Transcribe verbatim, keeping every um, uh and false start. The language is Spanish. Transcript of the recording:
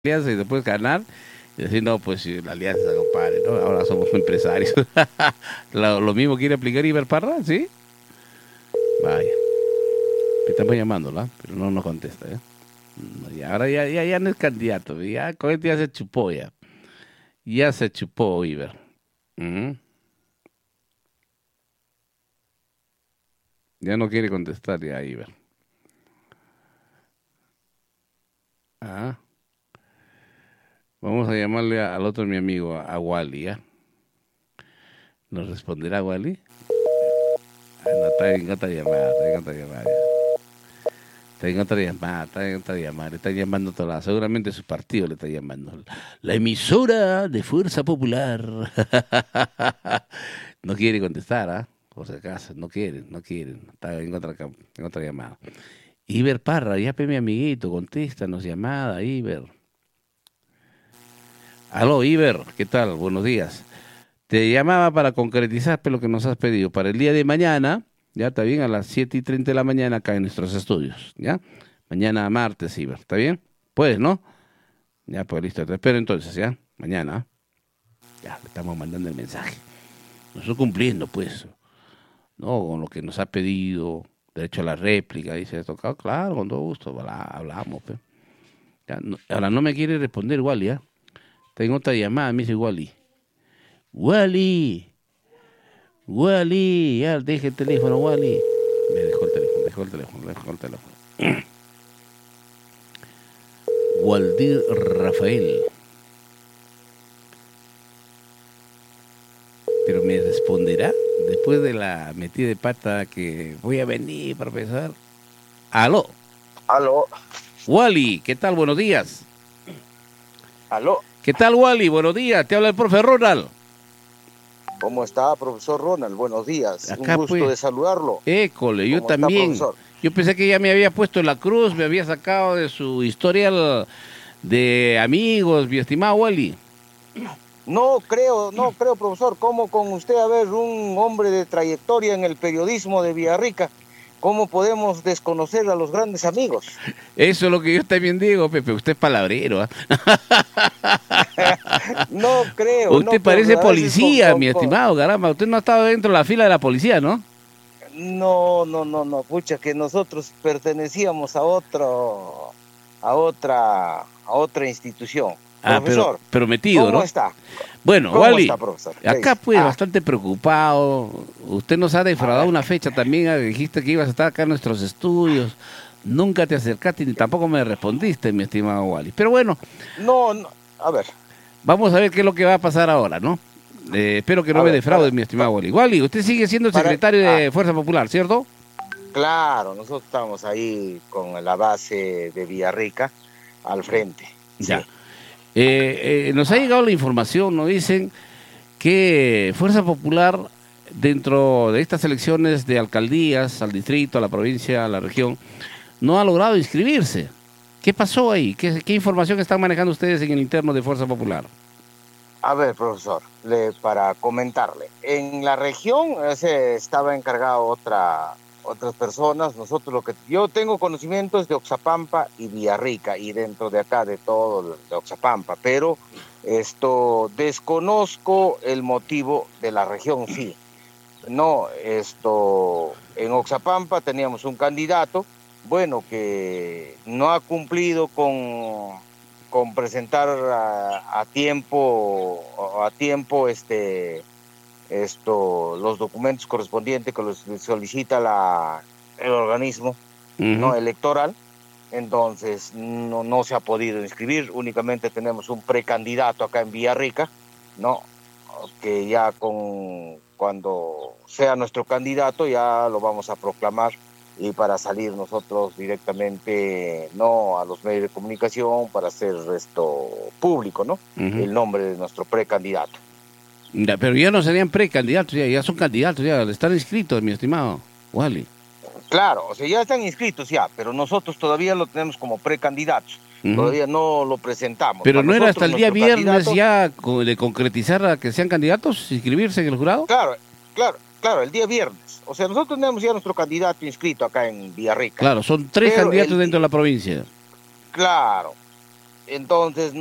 alianza y después ganar y decir, no, pues si la alianza, compadre, ¿no? Ahora somos empresarios. lo, lo mismo quiere aplicar Iber Parra, ¿sí? Vaya. Estamos llamándola, pero no nos contesta, ¿eh? Y ahora ya, ya, ya no es candidato, ya con este ya se chupó ya. Ya se chupó Iber. Uh-huh. Ya no quiere contestar ya Iber. Ah. Vamos a llamarle a, al otro mi amigo, a, a Wally, ¿ya? ¿Nos responderá Wally? Ah, no, está en otra llamada, está en otra llamada. Está en otra llamada, está en otra llamada. Le está llamando toda la, seguramente su partido le está llamando. La emisora de Fuerza Popular. No quiere contestar, ¿ah? ¿eh? Por si acaso, no quieren, no quieren. Está en otra, en otra llamada. Iber Parra, ya pe mi amiguito, contéstanos llamada, Iber. Aló, Iber, ¿qué tal? Buenos días. Te llamaba para concretizar lo que nos has pedido. Para el día de mañana, ya está bien, a las siete y treinta de la mañana acá en nuestros estudios, ¿ya? Mañana martes, Iber, ¿está bien? Puedes, ¿no? Ya, pues listo, te espero entonces, ¿ya? Mañana. Ya, le estamos mandando el mensaje. Nos estoy cumpliendo, pues. No, con lo que nos ha pedido, derecho a la réplica, dice esto, claro, con todo gusto, hablamos, pues. Ya, no, ahora no me quiere responder Wally, ¿ya? Tengo otra llamada, me dice Wally. Wally, Wally, ya deje el teléfono, Wally. Me dejó el teléfono, dejó el teléfono, dejó el teléfono. Waldir Rafael. Pero me responderá después de la metida de pata que voy a venir, profesor. Aló. Aló. Wally, ¿qué tal? Buenos días. Aló. ¿Qué tal, Wally? Buenos días. Te habla el profe Ronald. ¿Cómo está, profesor Ronald? Buenos días. Acá, un gusto pues, de saludarlo. École, yo también. Está, yo pensé que ya me había puesto en la cruz, me había sacado de su historial de amigos, mi estimado Wally. No creo, no creo, profesor. ¿Cómo con usted, a ver, un hombre de trayectoria en el periodismo de Villarrica, cómo podemos desconocer a los grandes amigos? Eso es lo que yo también digo, Pepe. Usted es palabrero, ¿eh? No creo. Usted no, parece policía, con, con, mi estimado, caramba. Usted no ha estado dentro de la fila de la policía, ¿no? No, no, no, no. Pucha, que nosotros pertenecíamos a otro, a otra, a otra institución. Ah, profesor, pero, pero metido, ¿cómo ¿no? está? Bueno, ¿Cómo Wally, está, profesor? acá pues ah. bastante preocupado. Usted nos ha defraudado una fecha también. Dijiste que ibas a estar acá en nuestros estudios. Nunca te acercaste ni tampoco me respondiste, mi estimado Wally. Pero bueno. No, no, a ver. Vamos a ver qué es lo que va a pasar ahora, ¿no? Eh, espero que no a me ver, defraude, para, mi estimado Wally. Wally, usted sigue siendo secretario para, de ah, Fuerza Popular, ¿cierto? Claro, nosotros estamos ahí con la base de Villarrica al frente. Ya. Sí. Eh, eh, nos ha llegado la información, nos dicen que Fuerza Popular, dentro de estas elecciones de alcaldías, al distrito, a la provincia, a la región, no ha logrado inscribirse. ¿Qué pasó ahí? ¿Qué, qué información están manejando ustedes en el interno de Fuerza Popular? A ver, profesor, le, para comentarle, en la región se estaba encargado otra, otras personas. Nosotros lo que yo tengo conocimiento es de Oxapampa y Villarrica, y dentro de acá de todo de Oxapampa, pero esto desconozco el motivo de la región, sí. No, esto en Oxapampa teníamos un candidato, bueno, que no ha cumplido con, con presentar a, a tiempo, a tiempo este, esto, los documentos correspondientes que los solicita la, el organismo uh-huh. no electoral. Entonces no, no se ha podido inscribir, únicamente tenemos un precandidato acá en Villarrica, ¿no? Que ya con, cuando sea nuestro candidato ya lo vamos a proclamar, y para salir nosotros directamente, no a los medios de comunicación, para hacer esto público, ¿no? Uh-huh. El nombre de nuestro precandidato. Ya, pero ya no serían precandidatos, ya, ya son candidatos, ya están inscritos, mi estimado Wally. Claro, o sea, ya están inscritos ya, pero nosotros todavía lo tenemos como precandidatos. Uh-huh. Todavía no lo presentamos. Pero para no era hasta el día viernes candidato... ya de concretizar a que sean candidatos, inscribirse en el jurado. Claro, claro, claro, el día viernes. O sea, nosotros tenemos ya nuestro candidato inscrito acá en Villarrica. Claro, son tres pero candidatos el... dentro de la provincia. Claro. entonces